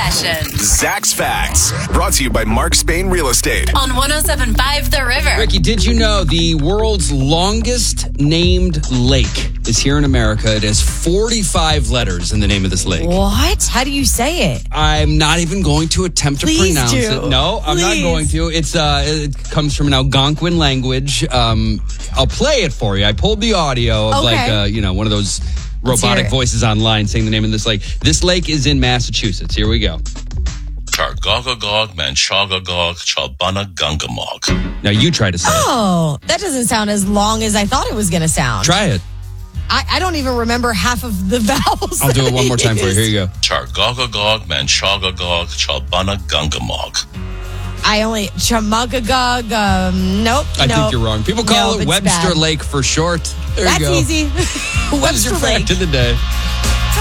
Sessions. Zach's Facts, brought to you by Mark Spain Real Estate. On 107.5 The River. Ricky, did you know the world's longest named lake is here in America? It has 45 letters in the name of this lake. What? How do you say it? I'm not even going to attempt to Please pronounce do. it. No, I'm not going to. It comes from an Algonquin language. I'll play it for you. I pulled the audio of one of those robotic voices online saying the name of this lake. This lake is in Massachusetts. Here we go. Chargogagog, Manchagagog, Chalbana-Gungamog. Now you try to say it. Oh, that doesn't sound as long as I thought it was going to sound. Try it. I don't even remember half of the vowels. I'll do it one more time for you. Here you go. Chargogagog, Manchagagog, Chalbana-Gungamog. Chamugagog, nope. I think you're wrong. People call it Webster bad. Lake for short. There That's you go. easy. What's Webster your Lake. fact of the day?